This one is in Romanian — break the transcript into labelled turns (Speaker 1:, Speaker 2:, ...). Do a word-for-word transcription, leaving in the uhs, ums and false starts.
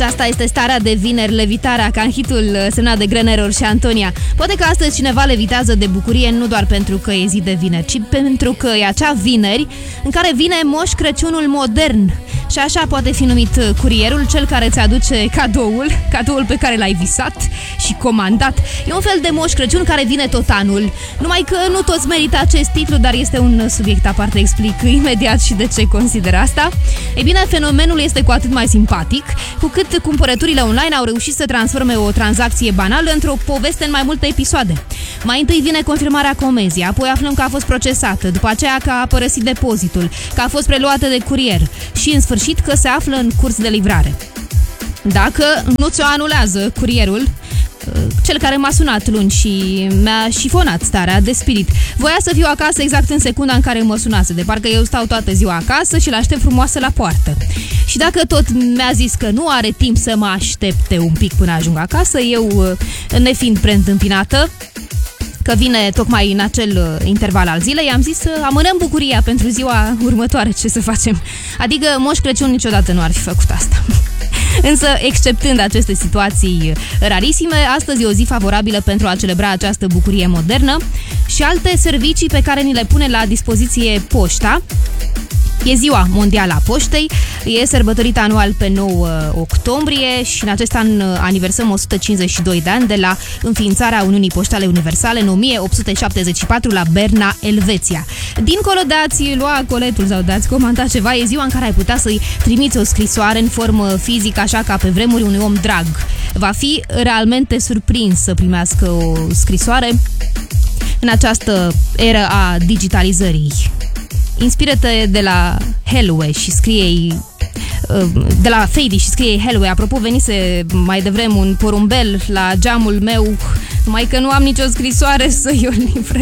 Speaker 1: Asta este starea de vineri, levitarea, ca în hitul semnat de Greneror și Antonia. Poate că astăzi cineva levitează de bucurie nu doar pentru că e zi de vineri, ci pentru că e acea vineri în care vine Moș Crăciunul modern. Și așa poate fi numit curierul, cel care îți aduce cadoul, cadoul pe care l-ai visat și comandat. E un fel de Moș Crăciun care vine tot anul. Numai că nu toți merită acest titlu, dar este un subiect aparte, explic imediat și de ce consider asta. Ei bine, fenomenul este cu atât mai simpatic, cu cât cumpărăturile online au reușit să transforme o tranzacție banală într-o poveste în mai multe episoade. Mai întâi vine confirmarea comenzii, apoi aflăm că a fost procesată, după aceea că a părăsit depozitul, că a fost preluată de curier și, în sfârșit, că se află în curs de livrare. Dacă nu ți-o anulează curierul, cel care m-a sunat luni și mi-a șifonat starea de spirit. Voia să fiu acasă exact în secunda în care mă sunase, de parcă eu stau toată ziua acasă și l-aștept frumoasă la poartă. Și dacă tot mi-a zis că nu are timp să mă aștepte un pic până ajung acasă, eu, nefiind preîntâmpinată, că vine tocmai în acel interval al zilei, am zis să amânăm bucuria pentru ziua următoare, ce să facem. Adică Moș Crăciun niciodată nu ar fi făcut asta. Însă, exceptând aceste situații rarisime, astăzi e o zi favorabilă pentru a celebra această bucurie modernă și alte servicii pe care ni le pune la dispoziție poșta. E ziua mondială a poștei, e sărbătorită anual pe nouă octombrie și în acest an aniversăm o sută cincizeci și doi de ani de la înființarea Uniunii Poștale Universale în o mie opt sute șaptezeci și patru la Berna, Elveția. Dincolo de a-ți lua coletul sau de a-ți comanda ceva, e ziua în care ai putea să-i trimiți o scrisoare în formă fizică, așa ca pe vremuri unui om drag. Va fi realmente surprins să primească o scrisoare în această eră a digitalizării. Inspiră-te de la Hellway și scrie de la Fady și scrie Hellway. Apropo, venise mai devreme un porumbel la geamul meu, numai că nu am nicio scrisoare să-i o livrez.